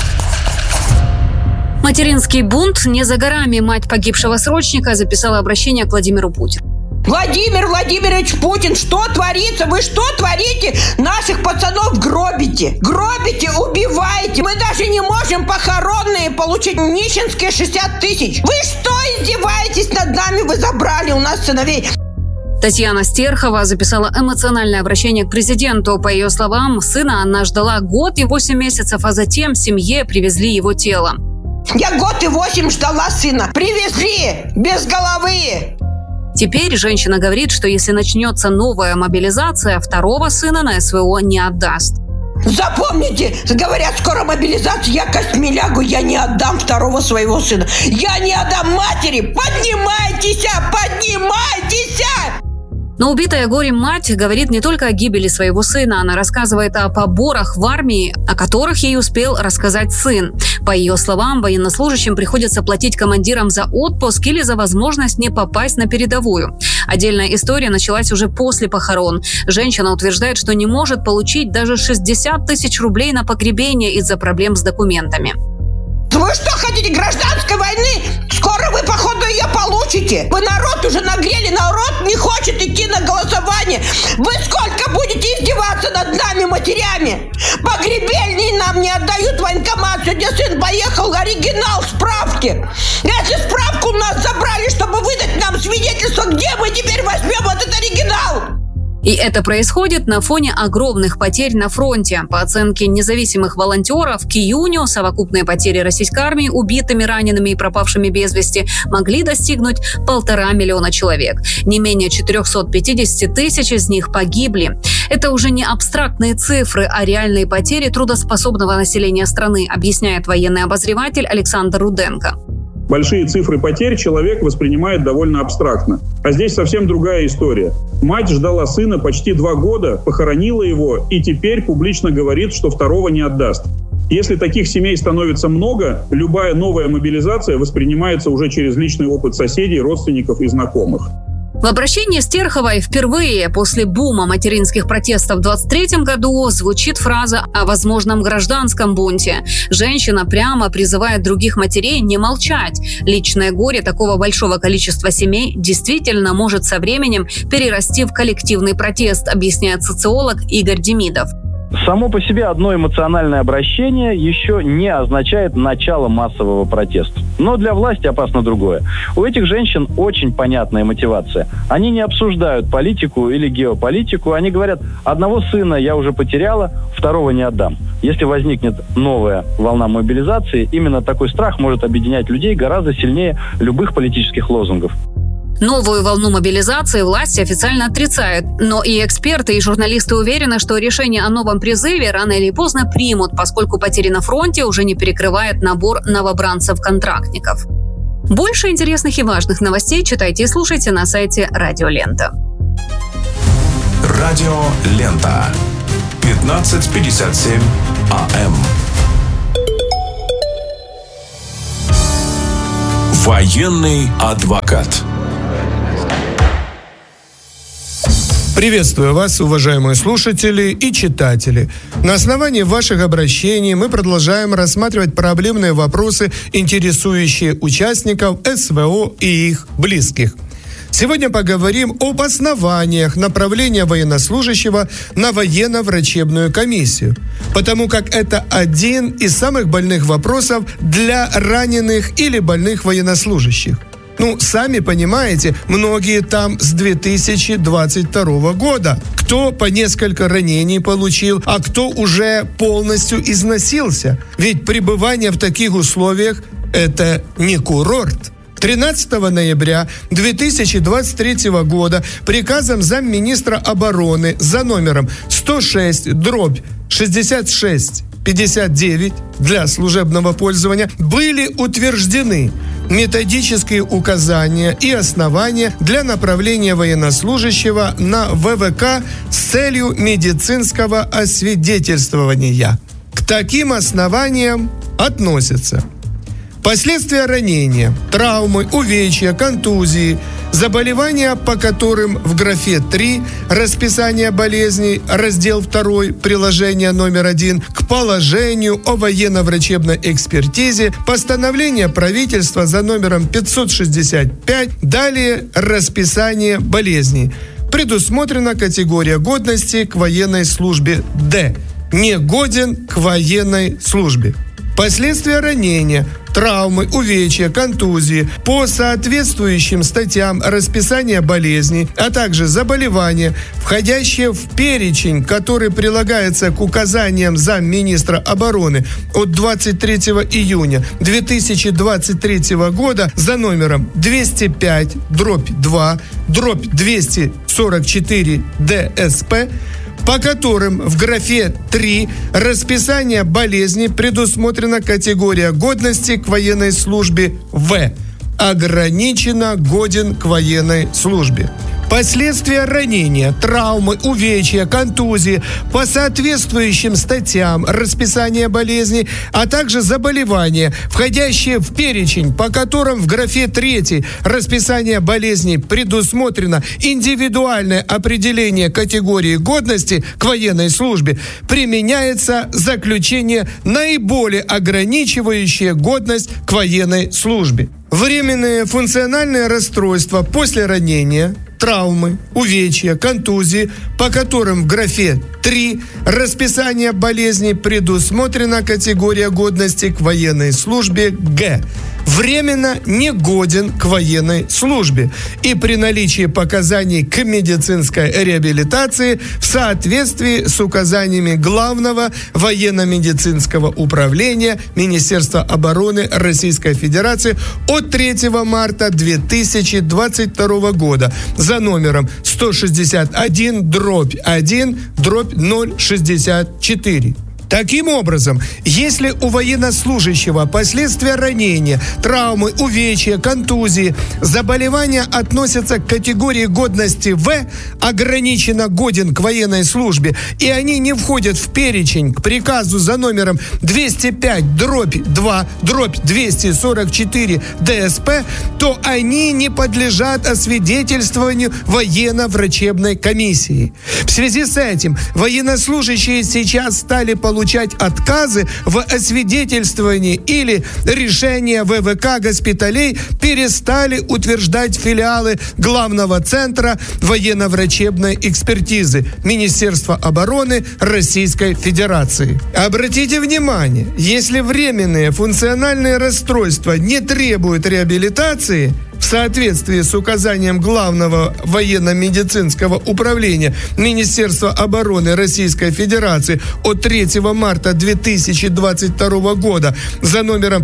Материнский бунт не за горами. Мать погибшего срочника записала обращение к Владимиру Путину. Владимир Владимирович Путин, что творится? Вы что творите? Наших пацанов гробите. Гробите, убиваете. Мы даже не можем похоронные получить. Нищенские 60 тысяч. Вы что, издеваетесь над нами? Вы забрали у нас сыновей. Татьяна Стерхова записала эмоциональное обращение к президенту. По ее словам, сына она ждала год и 8 месяцев, а затем семье привезли его тело. Я год и 8 ждала сына. Привезли без головы. Теперь женщина говорит, что если начнется новая мобилизация, второго сына на СВО не отдаст. Запомните, говорят, скоро мобилизация, я костьми лягу, я не отдам второго своего сына. Я не отдам матери. Поднимайтесь, поднимайтесь! Но убитая горем мать говорит не только о гибели своего сына. Она рассказывает о поборах в армии, о которых ей успел рассказать сын. По ее словам, военнослужащим приходится платить командирам за отпуск или за возможность не попасть на передовую. Отдельная история началась уже после похорон. Женщина утверждает, что не может получить даже 60 тысяч рублей на погребение из-за проблем с документами. Вы что, хотите гражданской войны? Скоро вы, походу, ее получите. Вы народ уже нагрели, народ не хочет идти на голосование. Вы сколько будете издеваться над нами, матерями? Погребельные нам не отдают военкомат. Сегодня сын поехал, оригинал справки. Если справку у нас забрали, чтобы выдать нам свидетельство, где мы теперь возьмем этот оригинал? И это происходит на фоне огромных потерь на фронте. По оценке независимых волонтеров, к июню совокупные потери российской армии убитыми, ранеными и пропавшими без вести могли достигнуть 1,5 миллиона человек. Не менее 450 тысяч из них погибли. Это уже не абстрактные цифры, а реальные потери трудоспособного населения страны, объясняет военный обозреватель Александр Руденко. Большие цифры потерь человек воспринимает довольно абстрактно. А здесь совсем другая история. Мать ждала сына почти 2 года, похоронила его и теперь публично говорит, что второго не отдаст. Если таких семей становится много, любая новая мобилизация воспринимается уже через личный опыт соседей, родственников и знакомых. В обращении Стерховой впервые после бума материнских протестов в 2023 году звучит фраза о возможном гражданском бунте. Женщина прямо призывает других матерей не молчать. Личное горе такого большого количества семей действительно может со временем перерасти в коллективный протест, объясняет социолог Игорь Демидов. Само по себе одно эмоциональное обращение еще не означает начало массового протеста. Но для власти опасно другое. У этих женщин очень понятная мотивация. Они не обсуждают политику или геополитику. Они говорят: одного сына я уже потеряла, второго не отдам. Если возникнет новая волна мобилизации, именно такой страх может объединять людей гораздо сильнее любых политических лозунгов. Новую волну мобилизации власти официально отрицают. Но и эксперты, и журналисты уверены, что решение о новом призыве рано или поздно примут, поскольку потери на фронте уже не перекрывает набор новобранцев-контрактников. Больше интересных и важных новостей читайте и слушайте на сайте Радио Лента. Радио Лента. 15:57 АМ. Военный адвокат. Приветствую вас, уважаемые слушатели и читатели. На основании ваших обращений мы продолжаем рассматривать проблемные вопросы, интересующие участников СВО и их близких. Сегодня поговорим об основаниях направления военнослужащего на военно-врачебную комиссию, потому как это один из самых больных вопросов для раненых или больных военнослужащих. Сами понимаете, многие там с 2022 года. Кто по несколько ранений получил, а кто уже полностью износился. Ведь пребывание в таких условиях – это не курорт. 13 ноября 2023 года приказом замминистра обороны за номером 106/6659 для служебного пользования были утверждены методические указания и основания для направления военнослужащего на ВВК с целью медицинского освидетельствования. К таким основаниям относятся последствия ранения, травмы, увечья, контузии, заболевания, по которым в графе 3 расписание болезней, раздел 2, приложение номер 1 к положению о военно-врачебной экспертизе, постановление правительства за номером 565, далее расписание болезней. Предусмотрена категория годности к военной службе Д. Не годен к военной службе. Последствия ранения, травмы, увечья, контузии по соответствующим статьям расписания болезней, а также заболевания, входящие в перечень, который прилагается к указаниям замминистра обороны от 23 июня 2023 года за номером 205/2/244 ДСП, по которым в графе 3 расписание болезни предусмотрена категория годности к военной службе В. Ограниченно годен к военной службе. Последствия ранения, травмы, увечья, контузии по соответствующим статьям расписания болезней, а также заболевания, входящие в перечень, по которым в графе 3 расписания болезней предусмотрено индивидуальное определение категории годности к военной службе, применяется заключение, наиболее ограничивающее годность к военной службе. Временные функциональные расстройства после ранения, травмы, увечья, контузии, по которым в графе 3 расписание болезней предусмотрена категория годности к военной службе Г. Временно не годен к военной службе и при наличии показаний к медицинской реабилитации в соответствии с указаниями Главного военно-медицинского управления Министерства обороны Российской Федерации от 3 марта 2022 года за номером 161/1/064. Таким образом, если у военнослужащего последствия ранения, травмы, увечья, контузии, заболевания относятся к категории годности В, ограниченно годен к военной службе, и они не входят в перечень к приказу за номером 205/2/244 ДСП, то они не подлежат освидетельствованию военно-врачебной комиссии. В связи с этим военнослужащие сейчас стали получать получать отказы в освидетельствовании или решения ВВК госпиталей перестали утверждать филиалы Главного центра военно-врачебной экспертизы Министерства обороны Российской Федерации. Обратите внимание, если временные функциональные расстройства не требуют реабилитации, в соответствии с указанием Главного военно-медицинского управления Министерства обороны Российской Федерации от 3 марта 2022 года за номером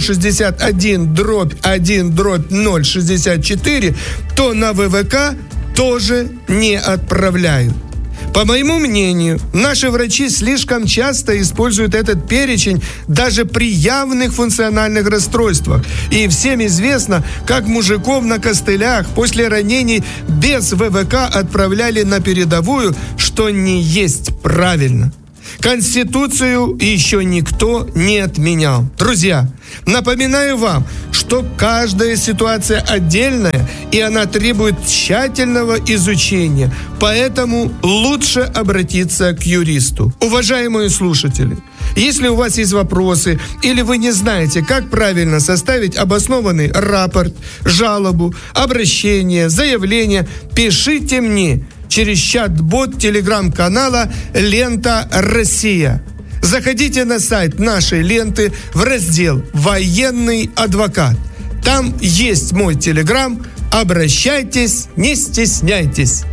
161/1/064, то на ВВК тоже не отправляют. По моему мнению, наши врачи слишком часто используют этот перечень даже при явных функциональных расстройствах. И всем известно, как мужиков на костылях после ранений без ВВК отправляли на передовую, что не есть правильно. Конституцию еще никто не отменял. Друзья, напоминаю вам, что каждая ситуация отдельная, и она требует тщательного изучения. Поэтому лучше обратиться к юристу. Уважаемые слушатели, если у вас есть вопросы или вы не знаете, как правильно составить обоснованный рапорт, жалобу, обращение, заявление, пишите мне через чат-бот телеграм-канала «Лента Россия». Заходите на сайт нашей ленты в раздел «Военный адвокат». Там есть мой телеграм. Обращайтесь, не стесняйтесь.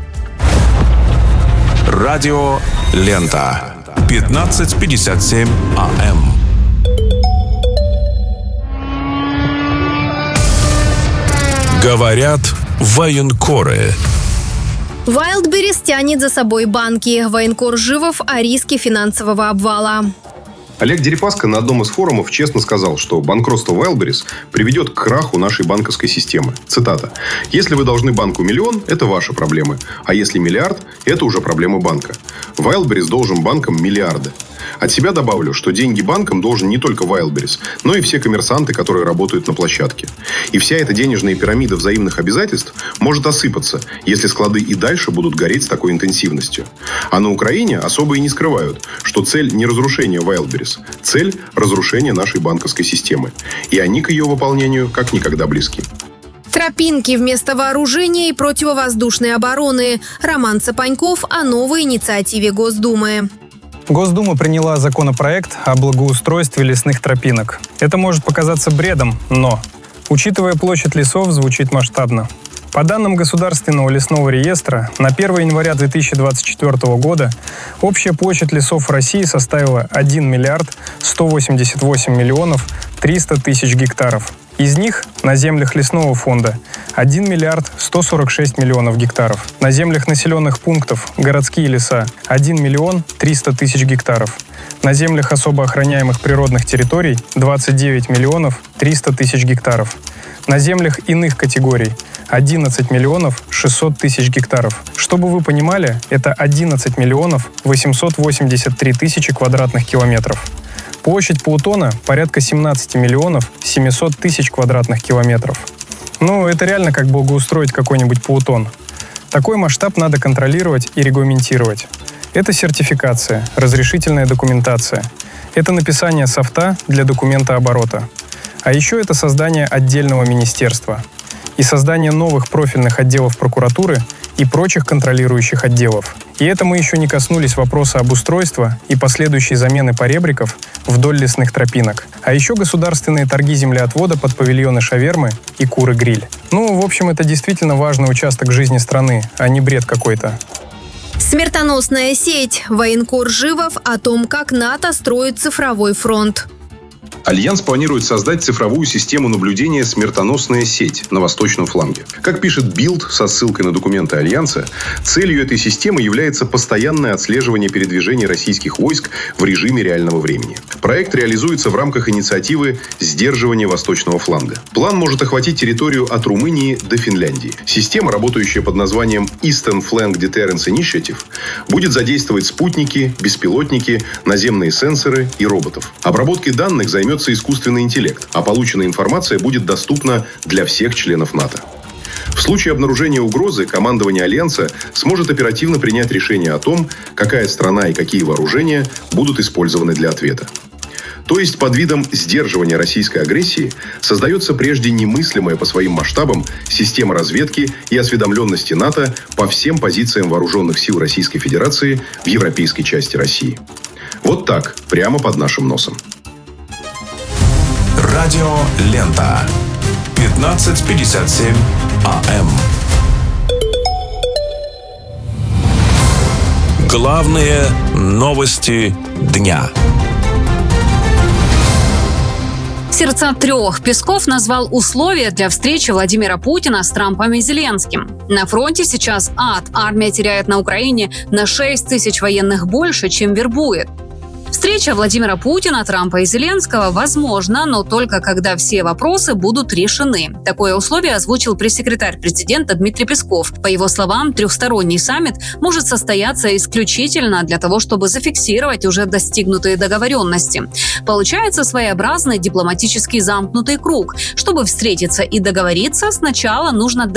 Радио «Лента». 15:57 АМ. Говорят военкоры. Wildberries тянет за собой банки. Военкор Живов о риске финансового обвала. Олег Дерипаска на одном из форумов честно сказал, что банкротство Wildberries приведет к краху нашей банковской системы. Цитата. «Если вы должны банку миллион, это ваши проблемы. А если миллиард, это уже проблема банка. Wildberries должен банкам миллиарды». От себя добавлю, что деньги банкам должен не только Wildberries, но и все коммерсанты, которые работают на площадке. И вся эта денежная пирамида взаимных обязательств может осыпаться, если склады и дальше будут гореть с такой интенсивностью. А на Украине особо и не скрывают, что цель не разрушение Wildberries, цель разрушения нашей банковской системы. И они к ее выполнению как никогда близки. Тропинки вместо вооружения и противовоздушной обороны. Роман Цапаньков о новой инициативе Госдумы. Госдума приняла законопроект о благоустройстве лесных тропинок. Это может показаться бредом, но, учитывая площадь лесов, звучит масштабно. По данным Государственного лесного реестра, на 1 января 2024 года общая площадь лесов в России составила 1 миллиард 188 миллионов 300 тысяч гектаров. Из них на землях лесного фонда 1 миллиард 146 миллионов гектаров. На землях населенных пунктов городские леса 1 миллион 300 тысяч гектаров. На землях особо охраняемых природных территорий 29 миллионов 300 тысяч гектаров. На землях иных категорий 11 миллионов 600 тысяч гектаров. Чтобы вы понимали, это 11 миллионов 883 тысячи квадратных километров. Площадь Плутона порядка 17 миллионов 700 тысяч квадратных километров. Ну, это реально как благоустроить какой-нибудь Плутон. Такой масштаб надо контролировать и регламентировать. Это сертификация, разрешительная документация. Это написание софта для документа оборота. А еще это создание отдельного министерства и создание новых профильных отделов прокуратуры и прочих контролирующих отделов. И это мы еще не коснулись вопроса обустройства и последующей замены поребриков вдоль лесных тропинок. А еще государственные торги землеотвода под павильоны шавермы и куры-гриль. Ну, в общем, это действительно важный участок жизни страны, а не бред какой-то. Смертоносная сеть. Военкор Живов о том, как НАТО строит цифровой фронт. Альянс планирует создать цифровую систему наблюдения «Смертоносная сеть» на восточном фланге. Как пишет Билд со ссылкой на документы Альянса, целью этой системы является постоянное отслеживание передвижений российских войск в режиме реального времени. Проект реализуется в рамках инициативы «Сдерживание восточного фланга». План может охватить территорию от Румынии до Финляндии. Система, работающая под названием Eastern Flank Deterrence Initiative, будет задействовать спутники, беспилотники, наземные сенсоры и роботов. Обработкой данных займется искусственный интеллект, а полученная информация будет доступна для всех членов НАТО. В случае обнаружения угрозы командование Альянса сможет оперативно принять решение о том, какая страна и какие вооружения будут использованы для ответа. То есть под видом сдерживания российской агрессии создается прежде немыслимая по своим масштабам система разведки и осведомленности НАТО по всем позициям вооруженных сил Российской Федерации в европейской части России. Вот так, прямо под нашим носом. Радио Лента. 15:57 АМ. Главные новости дня. Сердца трех Песков назвал условия для встречи Владимира Путина с Трампом и Зеленским. На фронте сейчас ад. Армия теряет на Украине на 6 тысяч военных больше, чем вербует. Встреча Владимира Путина, Трампа и Зеленского возможна, но только когда все вопросы будут решены. Такое условие озвучил пресс-секретарь президента Дмитрий Песков. По его словам, трехсторонний саммит может состояться исключительно для того, чтобы зафиксировать уже достигнутые договоренности. Получается своеобразный дипломатический замкнутый круг. Чтобы встретиться и договориться, сначала нужно